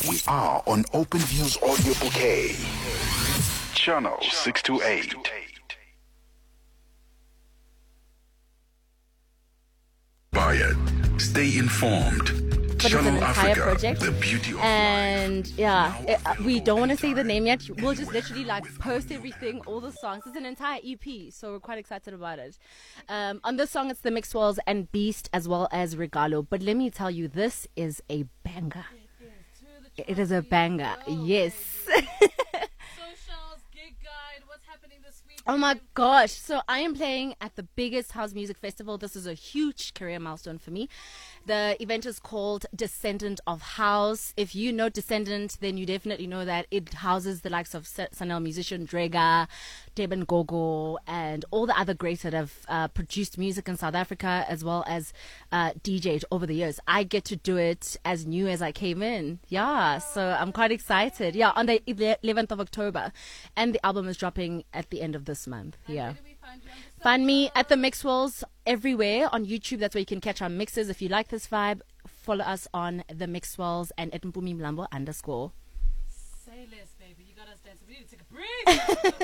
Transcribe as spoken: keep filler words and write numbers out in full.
We are on OpenView's audio bouquet. Channel six two eight. Buy it. Stay informed. But it's an Channel entire Africa, project, the beauty of and life. yeah, Now it, uh, we don't want to say available the name yet. We'll just literally like post everything, all the songs. It's an entire E P, so we're quite excited about it. Um, on this song, it's the Mixwells and Beast as well as Regalo. But let me tell you, this is a banger. It is a banger, yes. Socials, gig guide, what's happening this week? Oh my gosh. So I am playing at the biggest house music festival. This is a huge career milestone for me. The event is called Descendant of House. If you know Descendant, then you definitely know that it houses the likes of Sanel musician Drega, Deben Gogo, and all the other greats that have uh, produced music in South Africa, as well as uh, D J'd over the years. I get to do it as new as I came in. Yeah, so I'm quite excited. Yeah, on the eleventh of October. And the album is dropping at the end of this month. Yeah. Where do we find you on the Find me at the Mixwells everywhere on YouTube. That's where you can catch our mixes. If you like this vibe, follow us on the Mixwells and Etmpumi Mlambo underscore. Say less, baby. You got us dancing. We need to take a break.